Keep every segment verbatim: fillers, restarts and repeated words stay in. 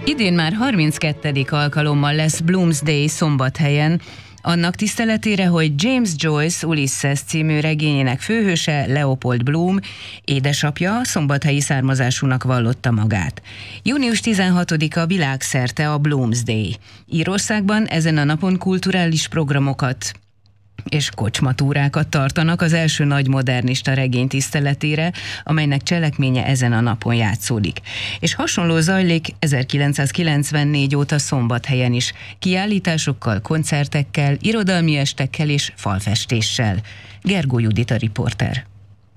Idén már harminckettedik alkalommal lesz Bloomsday Szombathelyen, annak tiszteletére, hogy James Joyce Ulysses című regényének főhőse, Leopold Bloom édesapja szombathelyi származásúnak vallotta magát. június tizenhatodika világszerte a Bloomsday. Írországban ezen a napon kulturális programokat és kocsmatúrákat tartanak az első nagy modernista regény tiszteletére, amelynek cselekménye ezen a napon játszódik. És hasonló zajlik ezerkilencszázkilencvennégy óta Szombathelyen is, kiállításokkal, koncertekkel, irodalmi estekkel és falfestéssel. Gergó Judit a riporter.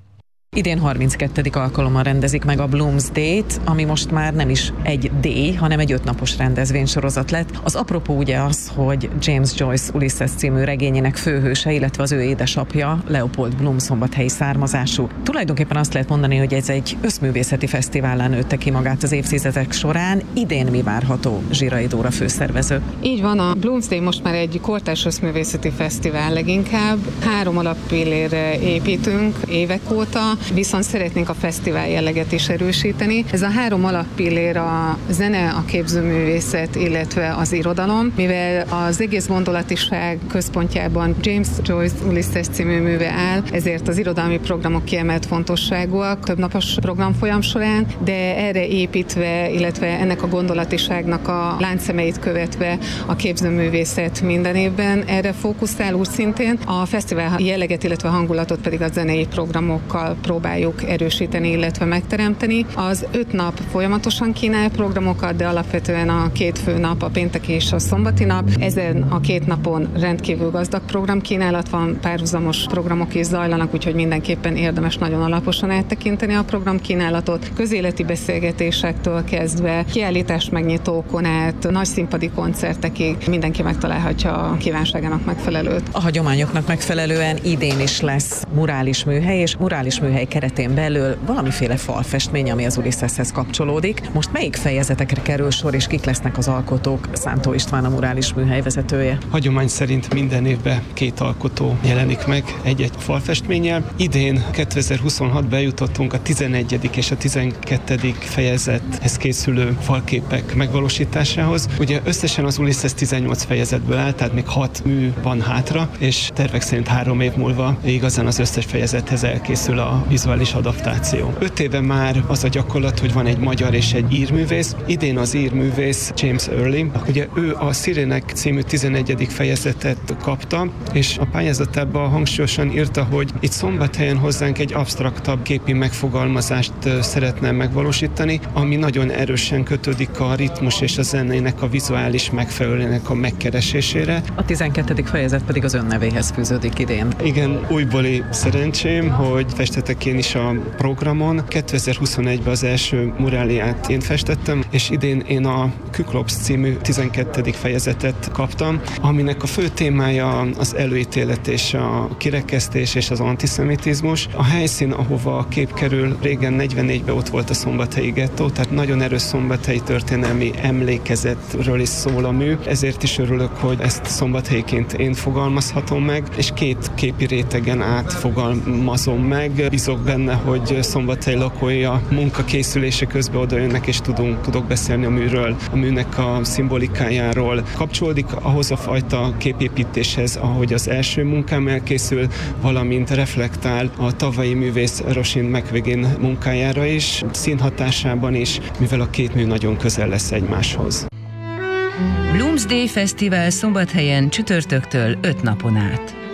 Idén harminckettedik alkalommal rendezik meg a Bloomsday-t, ami most már nem is egy D, hanem egy ötnapos rendezvénysorozat lett. Az apropó ugye az, hogy James Joyce Ulysses című regényének főhőse, illetve az ő édesapja, Leopold Bloom szombathelyi származású. Tulajdonképpen azt lehet mondani, hogy ez egy összművészeti fesztivállá nőtte ki magát az évtizedek során. Idén mi várható? Zsirai Dóra főszervező. Így van, a Bloomsday most már egy kortárs összművészeti fesztivál leginkább. Három alappillérre építünk évek óta, viszont szeretnénk a fesztivál jelleget is erősíteni. Ez a három alappillér a zene, a képzőművészet, illetve az irodalom, mivel az egész gondolatiság központjában James Joyce Ulysses című műve áll, ezért az irodalmi programok kiemelt fontosságúak többnapos programfolyam során, de erre építve, illetve ennek a gondolatiságnak a láncszemeit követve a képzőművészet minden évben erre fókuszál úgy szintén. A fesztivál jelleget, illetve hangulatot pedig a zenei programokkal próbáljuk erősíteni, illetve megteremteni. Az öt nap folyamatosan kínál programokat, de alapvetően a két fő nap, a pénteki és a szombati nap. Ezen a két napon rendkívül gazdag programkínálat van, párhuzamos programok is zajlanak, úgyhogy mindenképpen érdemes nagyon alaposan áttekinteni a programkínálatot. Közéleti beszélgetésektől kezdve, kiállítás megnyitókon át, nagy színpadi koncertekig mindenki megtalálhatja a kívánságának megfelelőt. A hagyományoknak megfelelően idén is lesz murális műhely, és murális műhely keretén belül valamiféle falfestmény, ami az Ulysseshez kapcsolódik. Most melyik fejezetekre kerül sor, és kik lesznek az alkotók? Szántó István a murális műhely vezetője. Hagyomány szerint minden évben két alkotó jelenik meg egy-egy falfestménnyel. Idén kétezer-huszonhatban bejutottunk a tizenegyedik és a tizenkettedik fejezethez készülő falképek megvalósításához. Ugye összesen az Ulysses tizennyolc fejezetből áll, tehát még hat mű van hátra, és tervek szerint három év múlva igazán az összes fejezethez elkészül a vizuális adaptáció. Öt éve már az a gyakorlat, hogy van egy magyar és egy írművész. Idén az írművész James Early. Ugye ő a Szirének című tizenegyedik fejezetet kapta, és a pályázatában hangsúlyosan írta, hogy itt Szombathelyen hozzánk egy absztraktabb képi megfogalmazást szeretne megvalósítani, ami nagyon erősen kötődik a ritmus és a zenének a vizuális megfelelőnek a megkeresésére. A tizenkettedik fejezet pedig az ön nevéhez fűződik idén. Igen, újbóli szerencsém, hogy festetek én is a programon. kétezer-huszonegyben az első muráliát én festettem, és idén én a Kyklops című tizenkettedik fejezetet kaptam, aminek a fő témája az előítélet és a kirekesztés és az antiszemitizmus. A helyszín, ahova a kép kerül, régen negyvennégyben ott volt a szombathelyi gettó, tehát nagyon erős szombathelyi történelmi emlékezetről is szól a mű, ezért is örülök, hogy ezt szombathelyként én fogalmazhatom meg, és két képi rétegen át fogalmazom meg. Bízok benne, hogy Szombathely lakói a munka készülése közben odajönnek, és tudunk, tudok beszélni a műről, a műnek a szimbolikájáról. Kapcsolódik ahhoz a fajta képépítéshez, ahogy az első munkám elkészül, valamint reflektál a tavalyi művész Roisin McViggin munkájára is, színhatásában is, mivel a két mű nagyon közel lesz egymáshoz. Bloomsday Fesztivál Szombathelyen csütörtöktől öt napon át.